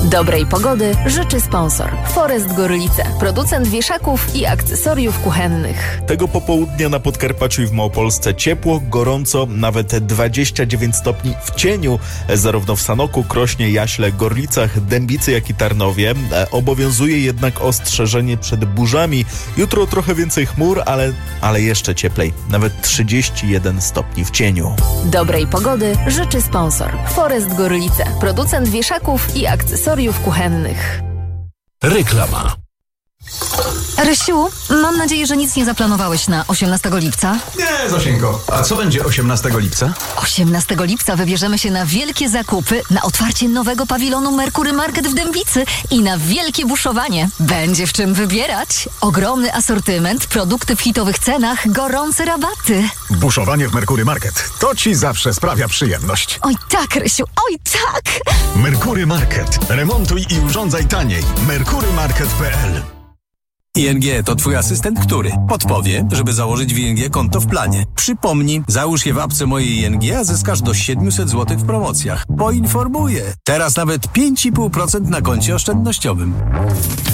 Dobrej pogody życzy sponsor Forest Gorlice, producent wieszaków i akcesoriów kuchennych. Tego popołudnia na Podkarpaciu i w Małopolsce ciepło, gorąco, nawet 29 stopni w cieniu, zarówno w Sanoku, Krośnie, Jaśle, Gorlicach, Dębicy, jak i Tarnowie. Obowiązuje jednak ostrzeżenie przed burzami. Jutro trochę więcej chmur, ale jeszcze cieplej, nawet 31 stopni w cieniu. Dobrej pogody życzy sponsor Forest Gorlice, producent wieszaków i akcesoriów kuchennych. Reklama. Rysiu, mam nadzieję, że nic nie zaplanowałeś na 18 lipca. Nie, Zosieńko. A co będzie 18 lipca? 18 lipca wybierzemy się na wielkie zakupy, na otwarcie nowego pawilonu Merkury Market w Dębicy i na wielkie buszowanie. Będzie w czym wybierać. Ogromny asortyment, produkty w hitowych cenach, gorące rabaty. Buszowanie w Merkury Market. To ci zawsze sprawia przyjemność. Oj tak, Rysiu, oj tak! Merkury Market. Remontuj i urządzaj taniej. merkurymarket.pl. ING to twój asystent, który podpowie, żeby założyć w ING konto w planie. Przypomni, załóż je w apce mojej ING, a zyskasz do 700 zł w promocjach. Poinformuje. Teraz nawet 5,5% na koncie oszczędnościowym.